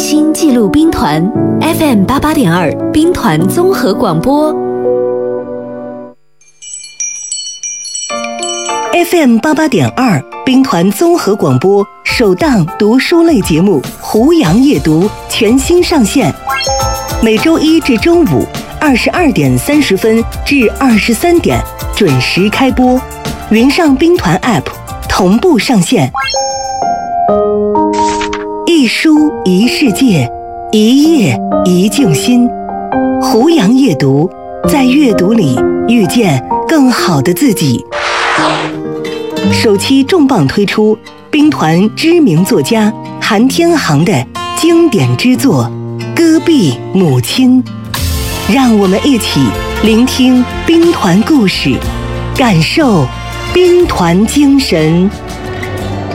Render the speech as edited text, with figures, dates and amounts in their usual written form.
心记录兵团 FM88.2 兵团综合广播。 FM88.2 兵团综合广播首档读书类节目《胡杨夜读》全新上线，每周一至周五22点30分至23点准时开播，云上兵团 App 同步上线。一书一世界，一页一静心。胡杨夜读，在阅读里遇见更好的自己。首期重磅推出兵团知名作家韩天航的经典之作《戈壁母亲》，让我们一起聆听兵团故事，感受兵团精神。